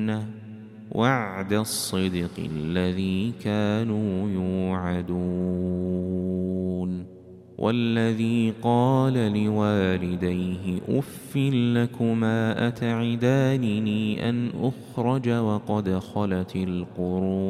وعد الصدق الذي كانوا يوعدون والذي قال لوالديه أف لكما أتعدانني أن أخرج وقد خلت القرون